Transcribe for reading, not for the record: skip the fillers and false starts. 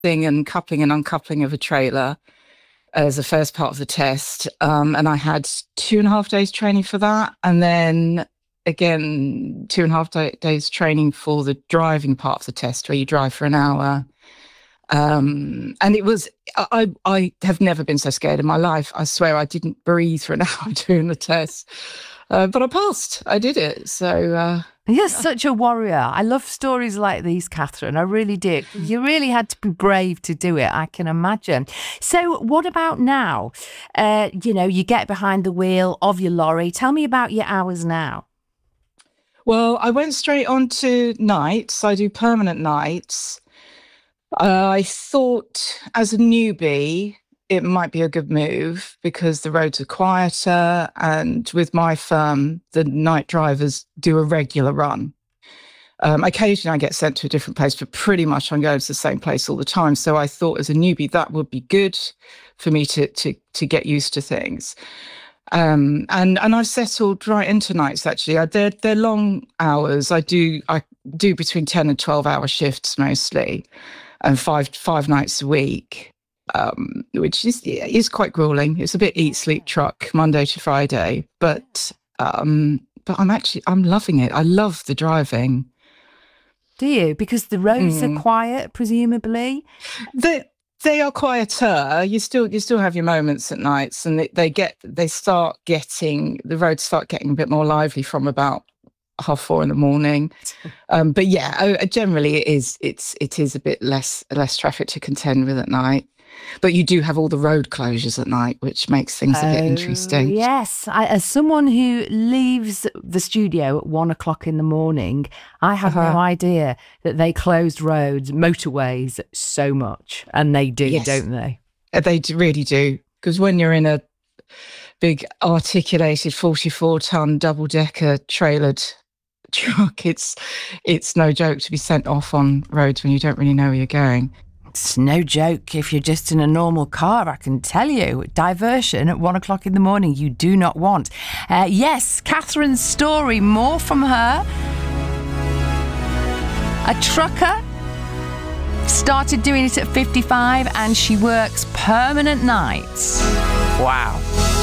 and coupling and uncoupling of a trailer as the first part of the test. And I had 2.5 days training for that. And then again, 2.5 days training for the driving part of the test, where you drive for an hour. And it was, I have never been so scared in my life. I swear I didn't breathe for an hour doing the test. But I passed. I did it. So you're such a warrior. I love stories like these, Catherine. I really do. You really had to be brave to do it, I can imagine. So what about now? You get behind the wheel of your lorry. Tell me about your hours now. Well, I went straight on to nights. I do permanent nights. I thought as a newbie, it might be a good move because the roads are quieter, and with my firm, the night drivers do a regular run. Occasionally I get sent to a different place, but pretty much I'm going to the same place all the time. So I thought as a newbie, that would be good for me to get used to things. And I've settled right into nights, actually. They're long hours. I do between 10 and 12-hour shifts mostly, and five nights a week. Which is quite grueling. It's a bit eat, sleep, truck, Monday to Friday. But I'm loving it. I love the driving. Do you? Because the roads are quiet, presumably. They are quieter. You still have your moments at nights, and the roads start getting a bit more lively from about 4:30 in the morning. But yeah, generally it is a bit less traffic to contend with at night. But you do have all the road closures at night, which makes things a bit interesting. Yes. As someone who leaves the studio at 1:00 in the morning, I have no idea that they closed roads, motorways so much. And they do, yes. Don't they? They really do. Because when you're in a big articulated 44-ton double-decker trailered truck, it's no joke to be sent off on roads when you don't really know where you're going. It's no joke if you're just in a normal car, I can tell you. Diversion at 1:00 in the morning, you do not want. Yes, Catherine's story, more from her. A trucker, started doing it at 55, and she works permanent nights. Wow.